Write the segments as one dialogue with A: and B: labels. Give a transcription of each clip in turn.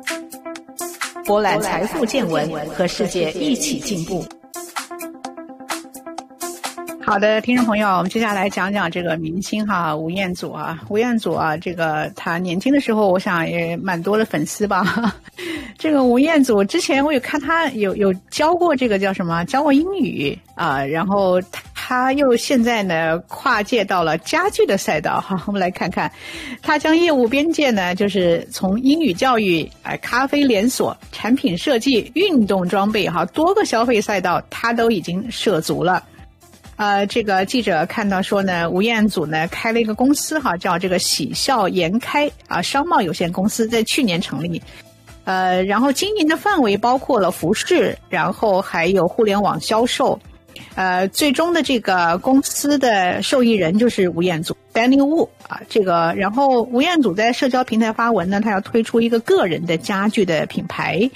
A: 博览财富见闻，和世界一起进步。好的，听众朋友，我们接下来讲讲这个明星哈，吴彦祖啊。吴彦祖啊，这个他年轻的时候，我想也蛮多的粉丝吧。这个吴彦祖之前我有看他有教过这个叫什么，教过英语啊，然后他又现在呢跨界到了家具的赛道哈。我们来看看，他将业务边界呢，就是从英语教育、咖啡连锁、产品设计、运动装备哈，多个消费赛道他都已经涉足了。这个记者看到说呢，吴彦祖呢开了一个公司哈，叫这个喜笑颜开商贸有限公司，在去年成立。然后经营的范围包括了服饰，然后还有互联网销售。最终的这个公司的受益人就是吴彦祖 Daniel Wu 这个，然后吴彦祖在社交平台发文呢，他要推出一个个人的家具的品牌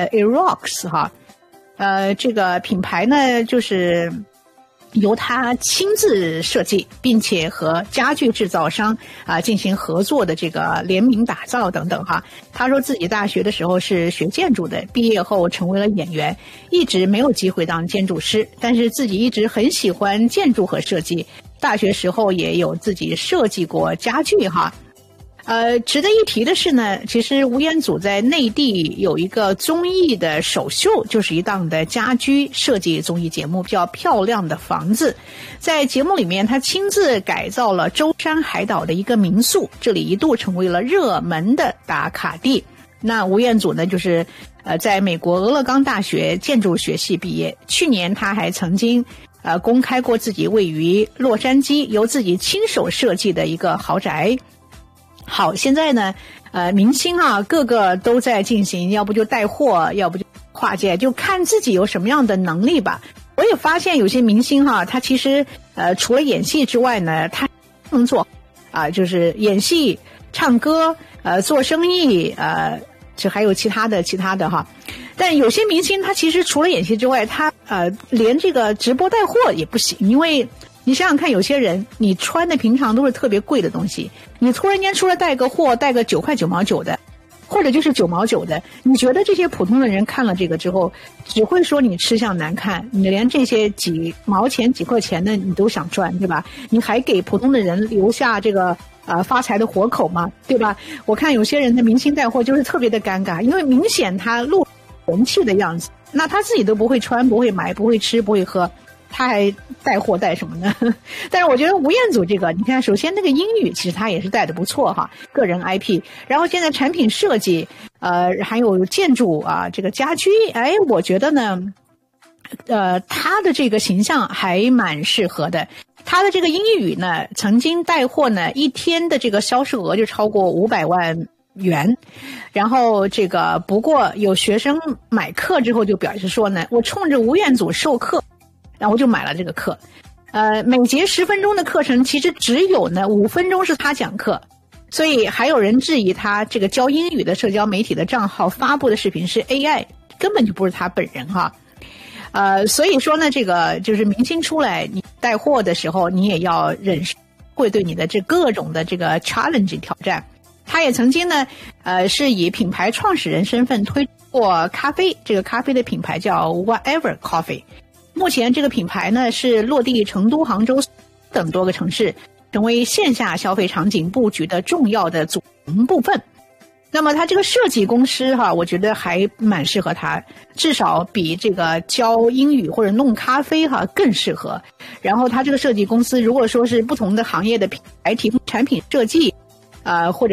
A: Arox 哈。这个品牌呢就是由他亲自设计，并且和家具制造商进行合作的这个联名打造等等哈。他说自己大学的时候是学建筑的，毕业后成为了演员，一直没有机会当建筑师，但是自己一直很喜欢建筑和设计，大学时候也有自己设计过家具哈。值得一提的是呢，其实吴彦祖在内地有一个综艺的首秀，就是一档的家居设计综艺节目，叫《漂亮的房子》。在节目里面，他亲自改造了舟山海岛的一个民宿，这里一度成为了热门的打卡地。那吴彦祖呢，就是在美国俄勒冈大学建筑学系毕业，去年他还曾经公开过自己位于洛杉矶由自己亲手设计的一个豪宅。好，现在呢，明星个个都在进行，要不就带货，要不就跨界，就看自己有什么样的能力吧。我也发现有些明星他其实除了演戏之外呢，他能做就是演戏、唱歌、做生意，这还有其他的哈。但有些明星他其实除了演戏之外，他连这个直播带货也不行，因为你想想看，有些人你穿的平常都是特别贵的东西，你突然间出来带个货，带个9块9毛9的，或者就是9毛9的，你觉得这些普通的人看了这个之后，只会说你吃相难看，你连这些几毛钱几块钱的你都想赚，对吧？你还给普通的人留下这个发财的活口吗？对吧？我看有些人的明星带货就是特别的尴尬，因为明显他露人气的样子，那他自己都不会穿，不会买，不会吃，不会喝，他还带货带什么呢？但是我觉得吴彦祖这个，你看，首先那个英语其实他也是带的不错哈，个人 IP， 然后现在产品设计，还有建筑这个家居，我觉得呢，他的这个形象还蛮适合的。他的这个英语呢，曾经带货呢，一天的这个销售额就超过500万元，然后这个不过有学生买课之后就表示说呢，我冲着吴彦祖授课，然后我就买了这个课。每节10分钟的课程，其实只有呢5分钟是他讲课，所以还有人质疑他这个教英语的社交媒体的账号发布的视频是 AI， 根本就不是他本人哈。所以说呢，这个就是明星出来你带货的时候，你也要忍受会对你的这各种的这个 challenge 挑战。他也曾经呢，是以品牌创始人身份推过咖啡，这个咖啡的品牌叫 Whatever Coffee。目前这个品牌呢是落地成都、杭州等多个城市，成为线下消费场景布局的重要的组成部分。那么他这个设计公司我觉得还蛮适合他，至少比这个教英语或者弄咖啡更适合。然后他这个设计公司如果说是不同的行业的品牌提供产品设计，或者